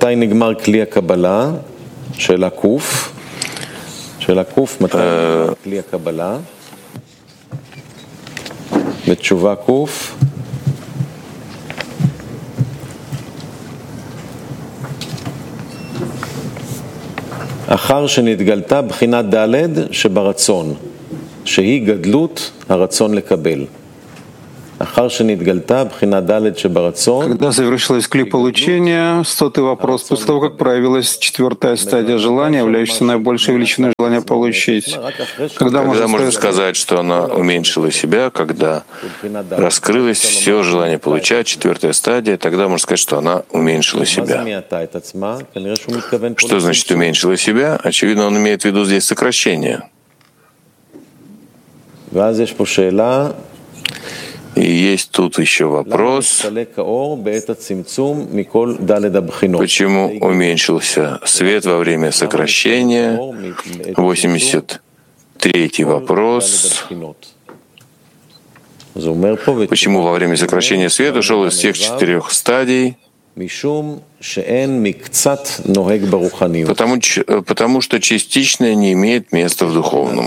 מתי נגמר כלי הקבלה? שאלה קוף. שאלה קוף, מתי נגמר כלי הקבלה? בתשובה קוף. אחר שנתגלתה בחינת ד' שברצון, שהיא גדלות הרצון לקבל. Когда завершилась кли получения, 100-й вопрос, после того, как проявилась 4-я стадия желания, являющаяся наибольшей величиной желания получить. Когда можно сказать, что она уменьшила себя, когда раскрылось все желание получать, 4-я стадия, тогда можно сказать, что она уменьшила себя. Что значит уменьшила себя? Очевидно, он имеет в виду здесь сокращение. И есть тут еще вопрос, почему уменьшился свет во время сокращения? 83-й вопрос. Почему во время сокращения свет ушел из всех 4 стадий? Потому что частичное не имеет места в духовном.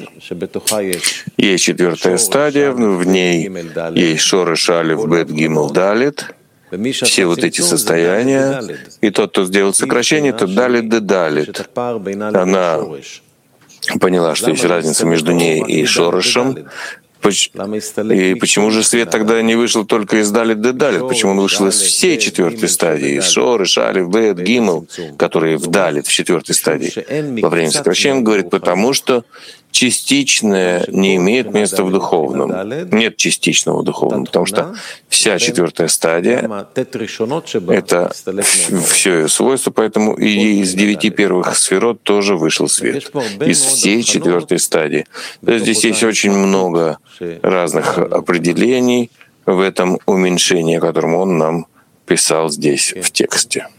Есть 4-я стадия, в ней есть шореш алеф бет гимел далет, все вот эти состояния, и тот, кто сделал сокращение, то далет де далет. Она поняла, что есть разница между ней и шорешем. И почему же свет тогда не вышел только из далит де далит? Почему он вышел из всей 4-й стадии? Из шореш, алеф, бет, гимел, которые в далит, в 4-й стадии. Во время сокращения он говорит, потому что частичное не имеет места в духовном. Нет частичного в духовном, потому что вся 4-я стадия — это все ее свойство, поэтому и из 9 первых сферот тоже вышел свет. Из всей 4-й стадии. То есть здесь есть очень много разных определений в этом уменьшении, о котором он нам писал здесь в тексте.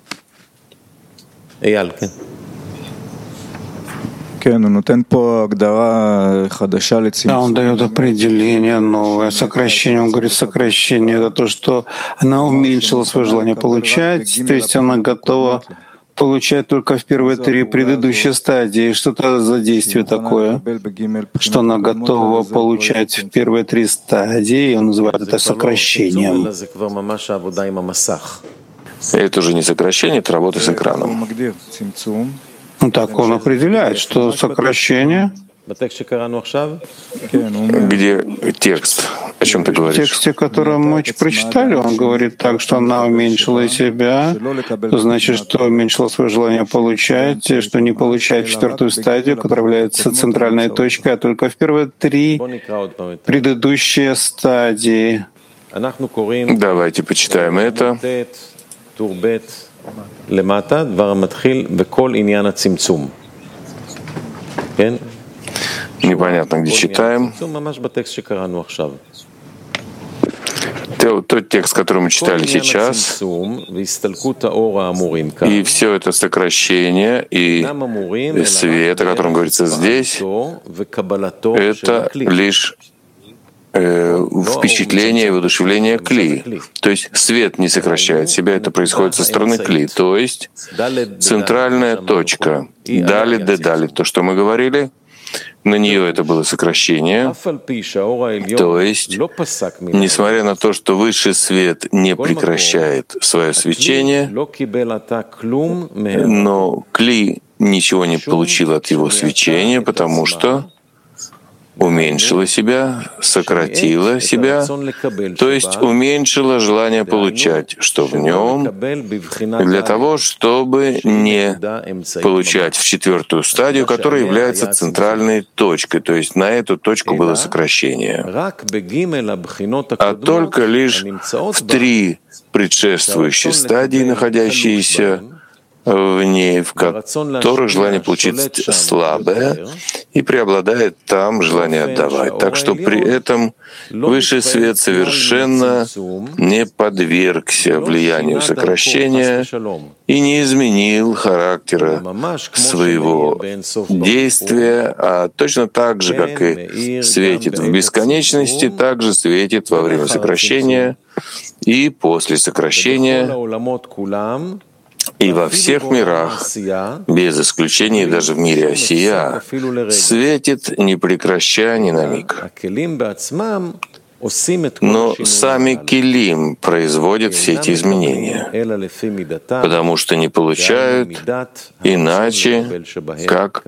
Да, он дает определение новое, сокращение. Он говорит, сокращение — это то, что она уменьшила свое желание получать, то есть она готова получать только в первые 3 предыдущие стадии. Что это за действие такое? Что она готова получать в первые 3 стадии, он называет это сокращением. Это уже не сокращение, это работа с экраном. Ну, так он определяет, что сокращение. Где текст? О чем ты говоришь? В тексте, который мы прочитали, он говорит так, что она уменьшила себя, то значит, что уменьшила свое желание получать, и что не получает 4-ю стадию, которая является центральной точкой, а только в первые 3 предыдущие стадии. Давайте почитаем это. Непонятно, где читаем. Тот текст, который мы читали сейчас, и все это сокращение, и свет, о котором говорится здесь, это лишь впечатление и воодушевление кли. То есть свет не сокращает себя, это происходит со стороны кли. То есть центральная точка, далит де далит, то, что мы говорили, на нее это было сокращение. То есть, несмотря на то, что высший свет не прекращает свое свечение, но кли ничего не получил от его свечения, потому что уменьшила себя, сократила себя, то есть уменьшила желание получать, что в нем, для того, чтобы не получать в 4-ю стадию, которая является центральной точкой, то есть на эту точку было сокращение. А только лишь в 3 предшествующие стадии, находящиеся в ней, в которых желание получить слабое, и преобладает там желание отдавать. Так что при этом высший свет совершенно не подвергся влиянию сокращения и не изменил характера своего действия, а точно так же, как и светит в бесконечности, так же светит во время сокращения и после сокращения. И во всех мирах, без исключения даже в мире Осия, светит, не прекращая ни на миг. Но сами келим производят все эти изменения, потому что не получают иначе, как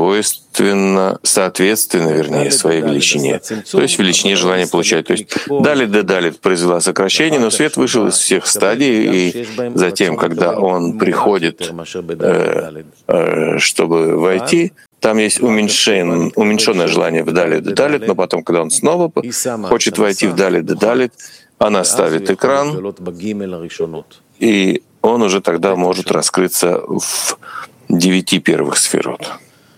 соответственно, своей величине. То есть величине желания получать. То есть далит произвела сокращение, но свет вышел из всех стадий, и затем, когда он приходит, чтобы войти, там есть уменьшенное желание в далит, но потом, когда он снова хочет войти в далит, она ставит экран, и он уже тогда может раскрыться в 9 первых сферот.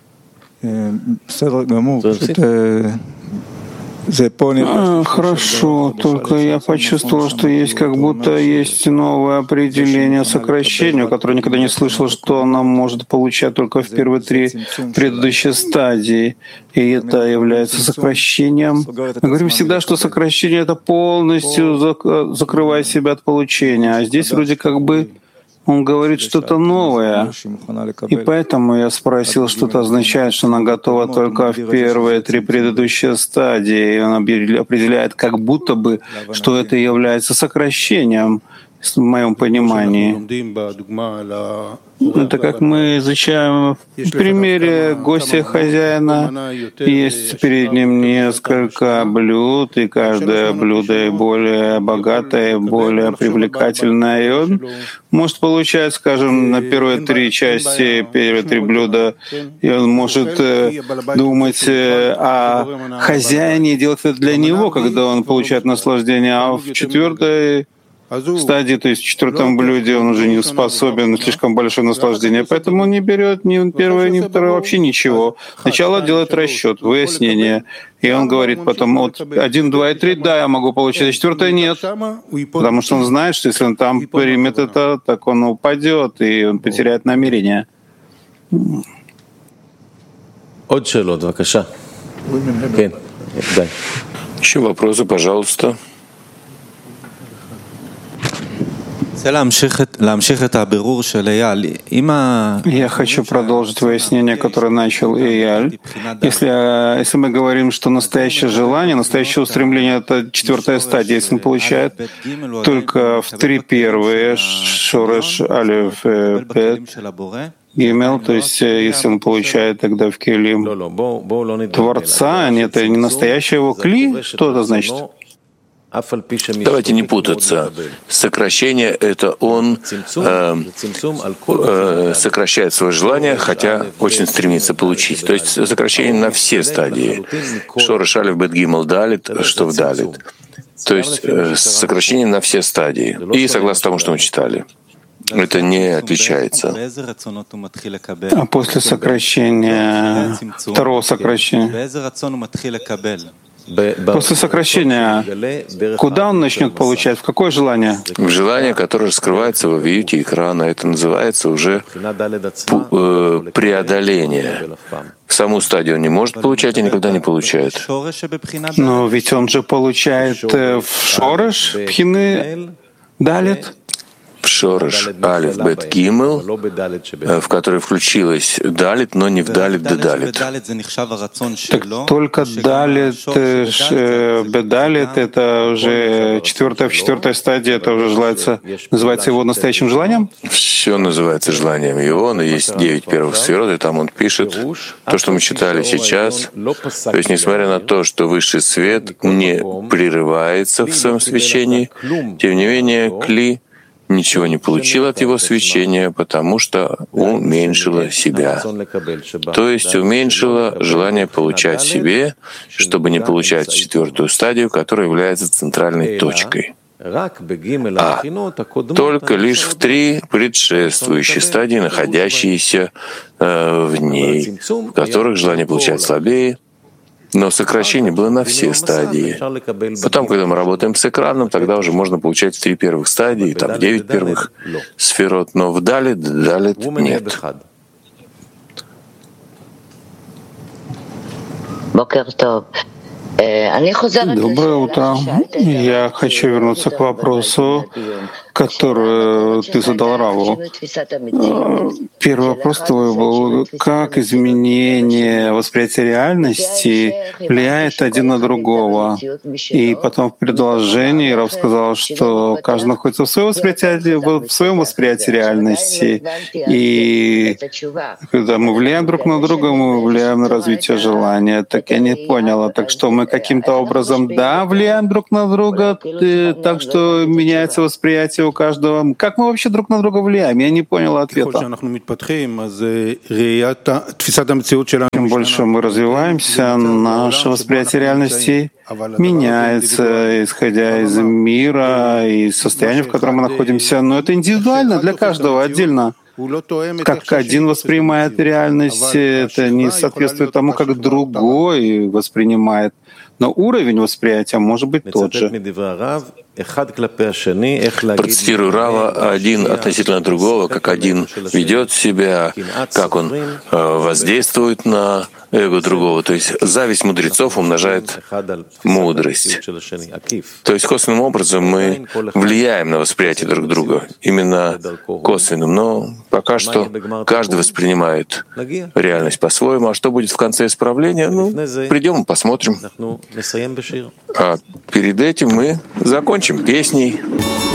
Хорошо, только я почувствовал, что есть как будто есть новое определение сокращению, которое никогда не слышал, что она может получать только в первые 3 предыдущие стадии. И это является сокращением. Мы говорим всегда, что сокращение — это полностью закрывая себя от получения. А здесь вроде как бы он говорит что-то новое. И поэтому я спросил, что это означает, что она готова только в первые 3 предыдущие стадии. И он определяет как будто бы, что это является сокращением, в моем понимании. Это как мы изучаем в примере гостя и хозяина. Есть перед ним несколько блюд, и каждое блюдо более богатое, более привлекательное. И он может получать, скажем, на первые 3 части, первые 3 блюда, и он может думать о хозяине и делать это для него, когда он получает наслаждение, а в 4-й стадии, то есть в 4-м блюде он уже не способен на слишком большое наслаждение, поэтому он не берет ни первое, ни второе, вообще ничего. Сначала делает расчет, выяснение, и он говорит потом, вот 1, 2 и 3, да, я могу получить, а 4-е нет, потому что он знает, что если он там примет это, так он упадет, и он потеряет намерение. Еще вопросы, пожалуйста. Я хочу продолжить выяснение, которое начал Эйяль. Если мы говорим, что настоящее желание, настоящее устремление — это 4-я стадия, если он получает только в 3 первые, шореш, алеф, бет, гимел, то есть если он получает тогда в келим Творца, это не настоящее его кли, что это значит? Давайте не путаться. Сокращение — это он сокращает свое желание, хотя очень стремится получить. То есть сокращение на все стадии. Шореш, алеф, бет, гимел, далит, что в далит. То есть сокращение на все стадии. И согласно тому, что мы читали. Это не отличается. А после сокращения, второго сокращения, после сокращения, куда он начнет получать? В какое желание? В желание, которое раскрывается во вьюте экрана. Это называется уже преодоление. В саму стадию он не может получать и никогда не получает. Но ведь он же получает в шореш, пхины, далит. В шореш, алеф, бет, гимел, в который включилась далит, но не в далит, да далит. Так только далит, бедалит, это уже 4-я стадия, это уже называется его настоящим желанием? Все называется желанием его, но есть 9 первых сферот, и там он пишет то, что мы читали сейчас. То есть, несмотря на то, что высший свет не прерывается в своем свечении, тем не менее, кли ничего не получил от его свечения, потому что уменьшила себя. То есть уменьшила желание получать себе, чтобы не получать 4-ю стадию, которая является центральной точкой. А только лишь в 3 предшествующие стадии, находящиеся в ней, в которых желание получать слабее, но сокращение было на все стадии. Потом, когда мы работаем с экраном, тогда уже можно получать в 3 первых стадии, там в 9 первых сферот, но в далит нет. Доброе утро. Я хочу вернуться к вопросу, которую ты задал Раву. Первый вопрос твой был, как изменение восприятия реальности влияет один на другого. И потом в предложении Рав сказал, что каждый находится в своем восприятии реальности. И когда мы влияем друг на друга, мы влияем на развитие желания. Так я не поняла. Так что мы каким-то образом, да, влияем друг на друга, так что меняется восприятие у каждого. Как мы вообще друг на друга влияем? Я не поняла ответа. Чем больше мы развиваемся, наше восприятие реальности меняется, исходя из мира и состояния, в котором мы находимся. Но это индивидуально для каждого отдельно. Как один воспринимает реальность, это не соответствует тому, как другой воспринимает. Но уровень восприятия может быть тот же. Процитирую Рава один относительно другого, как один ведет себя, как он воздействует на эго другого. То есть зависть мудрецов умножает мудрость. То есть косвенным образом мы влияем на восприятие друг друга, именно косвенным. Но пока что каждый воспринимает реальность по-своему. А что будет в конце исправления? Придем и посмотрим. А перед этим мы закончим песней.